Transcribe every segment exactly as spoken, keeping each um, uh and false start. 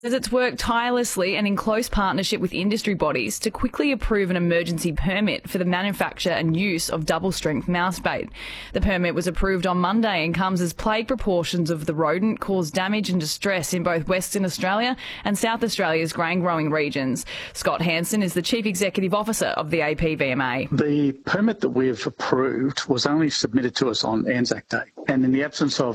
says it's worked tirelessly and in close partnership with industry bodies to quickly approve an emergency permit for the manufacture and use of double-strength mouse bait. The permit was approved on Monday and comes as plague proportions of the rodent cause damage and distress in both Western Australia and South Australia's grain-growing regions. Scott Hansen is the Chief Executive Officer of the A P V M A. The permit that we've approved was only submitted to us on Anzac Day, and in the absence of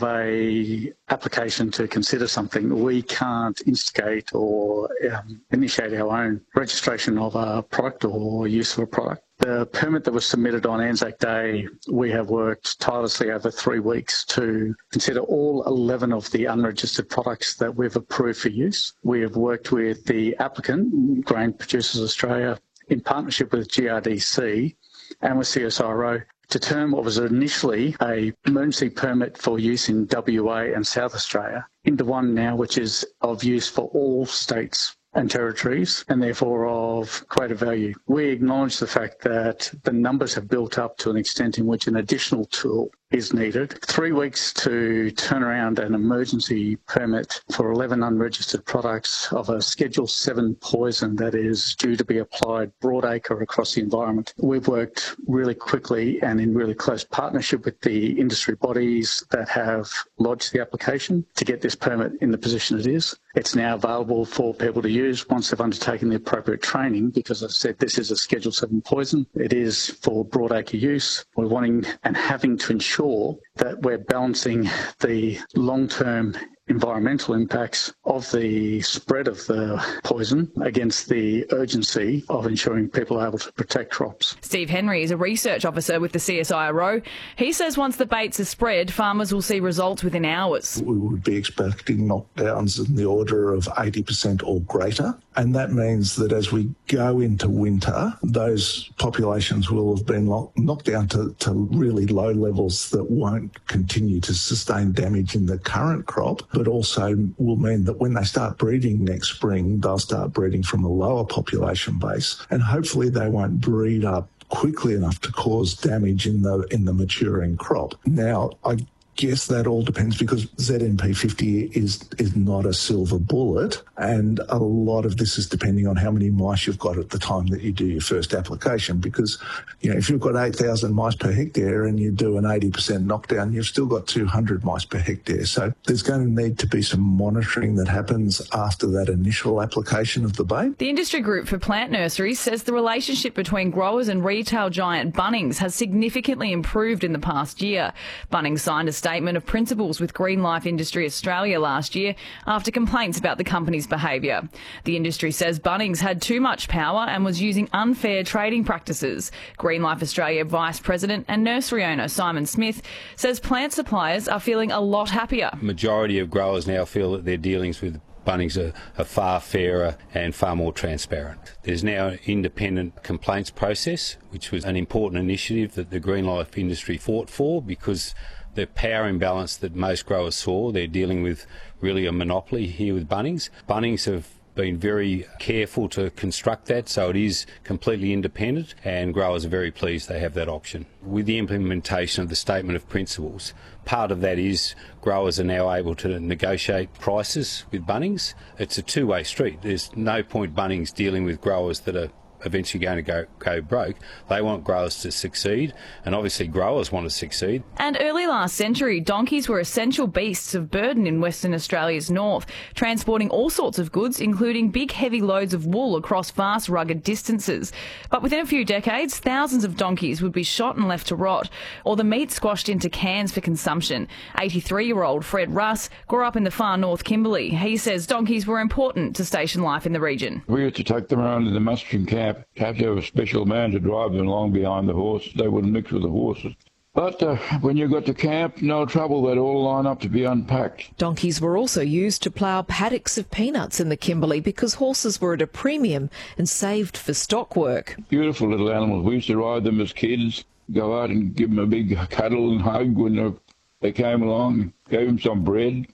a application to consider something, we can't instigate or um, initiate our own registration of a product or use of a product. The permit that was submitted on Anzac Day, we have worked tirelessly over three weeks to consider all eleven of the unregistered products that we've approved for use. We have worked with the applicant, Grain Producers Australia, in partnership with G R D C and with C S I R O, to turn what was initially a emergency permit for use in W A and South Australia into one now which is of use for all states and territories, and therefore of greater value. We acknowledge the fact that the numbers have built up to an extent in which an additional tool is needed. Three weeks to turn around an emergency permit for eleven unregistered products of a Schedule seven poison that is due to be applied broadacre across the environment. We've worked really quickly and in really close partnership with the industry bodies that have lodged the application to get this permit in the position it is. It's now available for people to use once they've undertaken the appropriate training, because as I said, this is a Schedule seven poison. It is for broadacre use. We're wanting and having to ensure that we're balancing the long-term environmental impacts of the spread of the poison against the urgency of ensuring people are able to protect crops. Steve Henry is a research officer with the C S I R O. He says once the baits are spread, farmers will see results within hours. We would be expecting knockdowns in the order of eighty percent or greater, and that means that as we go into winter, those populations will have been knocked down to, to really low levels that won't continue to sustain damage in the current crop, but also will mean that when they start breeding next spring, they'll start breeding from a lower population base, and hopefully they won't breed up quickly enough to cause damage in the in the maturing crop. Now, I guess that all depends, because Z N P fifty is is not a silver bullet, and a lot of this is depending on how many mice you've got at the time that you do your first application. Because, you know, if you've got eight thousand mice per hectare and you do an eighty percent knockdown, you've still got two hundred mice per hectare. So there's going to need to be some monitoring that happens after that initial application of the bait. The industry group for plant nurseries says the relationship between growers and retail giant Bunnings has significantly improved in the past year. Bunnings signed a statement of principles with Green Life Industry Australia last year after complaints about the company's behaviour. The industry says Bunnings had too much power and was using unfair trading practices. Green Life Australia Vice President and nursery owner Simon Smith says plant suppliers are feeling a lot happier. Majority of growers now feel that their dealings with Bunnings are, are far fairer and far more transparent. There's now an independent complaints process, which was an important initiative that the Green Life industry fought for, because the power imbalance that most growers saw, they're dealing with really a monopoly here with Bunnings. Bunnings have been very careful to construct that so it is completely independent, and growers are very pleased they have that option. With the implementation of the Statement of Principles, part of that is growers are now able to negotiate prices with Bunnings. It's a two-way street. There's no point Bunnings dealing with growers that are eventually going to go, go broke. They want growers to succeed, and obviously growers want to succeed. And early last century, donkeys were essential beasts of burden in Western Australia's north, transporting all sorts of goods, including big heavy loads of wool across vast rugged distances. But within a few decades, thousands of donkeys would be shot and left to rot, or the meat squashed into cans for consumption. eighty-three-year-old Fred Russ grew up in the far north Kimberley. He says donkeys were important to station life in the region. We used to take them around to the mustering camp. Have to have a special man to drive them along behind the horse. They wouldn't mix with the horses. But uh, when you got to camp, no trouble. They'd all line up to be unpacked. Donkeys were also used to plough paddocks of peanuts in the Kimberley because horses were at a premium and saved for stock work. Beautiful little animals. We used to ride them as kids, go out and give them a big cuddle and hug when they came along, gave them some bread.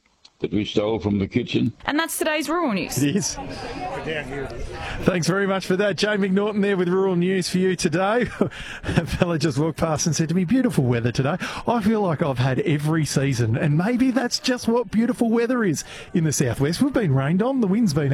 that we stole from the kitchen. And that's today's Rural News. It is. Thanks very much for that. Jane McNaughton there with Rural News for you today. A fella just walked past and said to me, beautiful weather today. I feel like I've had every season, and maybe that's just what beautiful weather is in the southwest. We've been rained on, the wind's been